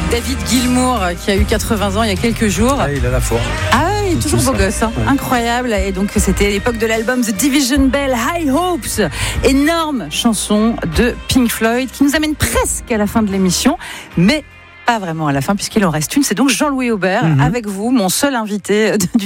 David Gilmour qui a eu 80 ans il y a quelques jours. Ah, il a la forme. Ah, il est toujours beau gosse, hein. Ouais. Incroyable. Et donc c'était l'époque de l'album The Division Bell, High Hopes. Énorme chanson de Pink Floyd qui nous amène presque à la fin de l'émission, mais pas vraiment à la fin puisqu'il en reste une. C'est donc Jean-Louis Aubert avec vous, mon seul invité du